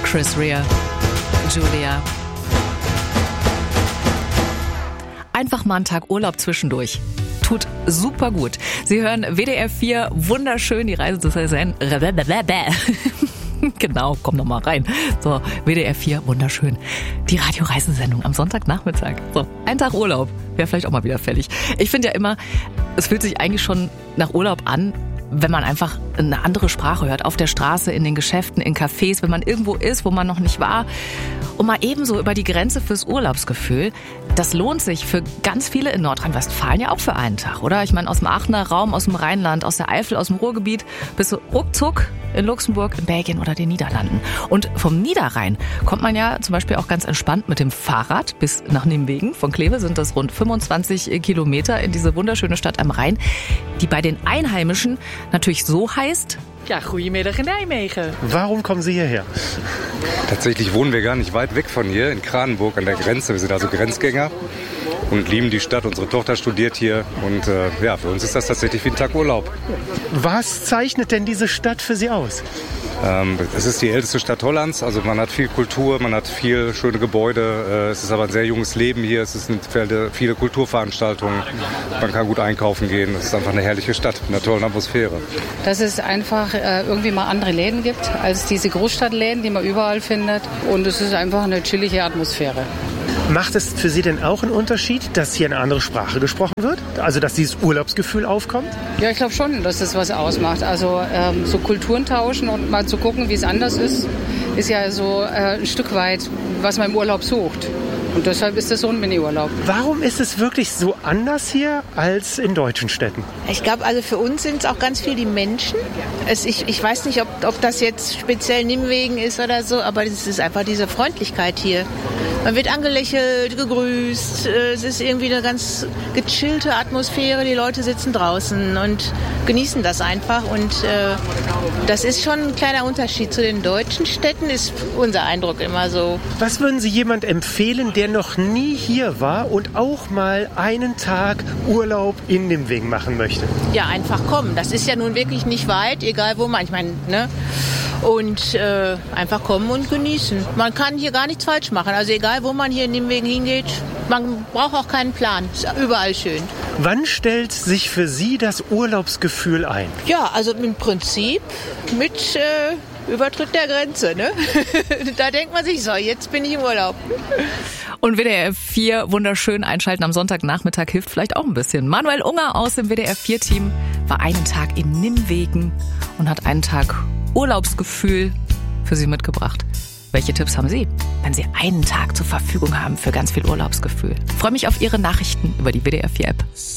Chris Rea, Julia. Einfach mal einen Tag Urlaub zwischendurch. Tut super gut. Sie hören WDR 4, wunderschön, die Reise zu sein. Genau, komm noch mal rein. So, WDR 4, wunderschön. Die Radioreisesendung am Sonntagnachmittag. So, ein Tag Urlaub. Wäre vielleicht auch mal wieder fällig. Ich finde ja immer, es fühlt sich eigentlich schon nach Urlaub an, wenn man einfach eine andere Sprache hört. Auf der Straße, in den Geschäften, in Cafés, wenn man irgendwo ist, wo man noch nicht war. Und mal ebenso über die Grenze fürs Urlaubsgefühl. Das lohnt sich für ganz viele in Nordrhein-Westfalen ja auch für einen Tag, oder? Ich meine, aus dem Aachener Raum, aus dem Rheinland, aus der Eifel, aus dem Ruhrgebiet, bist du ruckzuck in Luxemburg, in Belgien oder den Niederlanden. Und vom Niederrhein kommt man ja zum Beispiel auch ganz entspannt mit dem Fahrrad bis nach Nimwegen. Von Kleve sind das rund 25 Kilometer in diese wunderschöne Stadt am Rhein, die bei den Einheimischen natürlich so heißt: Ja, goedemiddag in Nijmegen. Warum kommen Sie hierher? Tatsächlich wohnen wir gar nicht weit weg von hier, in Kranenburg an der Grenze. Wir sind also Grenzgänger und lieben die Stadt. Unsere Tochter studiert hier und für uns ist das tatsächlich wie ein Tag Urlaub. Was zeichnet denn diese Stadt für Sie aus? Es ist die älteste Stadt Hollands, also man hat viel Kultur, man hat viel schöne Gebäude. Es ist aber ein sehr junges Leben hier, es sind viele Kulturveranstaltungen, man kann gut einkaufen gehen. Es ist einfach eine herrliche Stadt mit einer tollen Atmosphäre. Dass es einfach irgendwie mal andere Läden gibt als diese Großstadtläden, die man überall findet. Und es ist einfach eine chillige Atmosphäre. Macht es für Sie denn auch einen Unterschied, dass hier eine andere Sprache gesprochen wird? Also, dass dieses Urlaubsgefühl aufkommt? Ja, ich glaube schon, dass das was ausmacht. Also so Kulturen tauschen und mal zu gucken, wie es anders ist ja so ein Stück weit, was man im Urlaub sucht. Und deshalb ist das so ein Mini-Urlaub. Warum ist es wirklich so anders hier als in deutschen Städten? Ich glaube, also für uns sind es auch ganz viel die Menschen. Ich weiß nicht, ob das jetzt speziell Nimwegen ist oder so, aber es ist einfach diese Freundlichkeit hier. Man wird angelächelt, gegrüßt. Es ist irgendwie eine ganz gechillte Atmosphäre. Die Leute sitzen draußen und genießen das einfach. Und das ist schon ein kleiner Unterschied zu den deutschen Städten, ist unser Eindruck immer so. Was würden Sie jemand empfehlen, der noch nie hier war und auch mal einen Tag Urlaub in Nimwegen machen möchte? Ja, einfach kommen. Das ist ja nun wirklich nicht weit, egal wo man. Ich meine, ne? Und einfach kommen und genießen. Man kann hier gar nichts falsch machen. Also egal, wo man hier in Nimwegen hingeht, man braucht auch keinen Plan. Ist überall schön. Wann stellt sich für Sie das Urlaubsgefühl ein? Ja, also im Prinzip mit Übertritt der Grenze, ne? Da denkt man sich, so, jetzt bin ich im Urlaub. Und WDR 4 wunderschön einschalten am Sonntagnachmittag hilft vielleicht auch ein bisschen. Manuel Unger aus dem WDR 4-Team war einen Tag in Nimwegen und hat einen Tag Urlaubsgefühl für Sie mitgebracht. Welche Tipps haben Sie, wenn Sie einen Tag zur Verfügung haben für ganz viel Urlaubsgefühl? Ich freue mich auf Ihre Nachrichten über die WDR 4 App.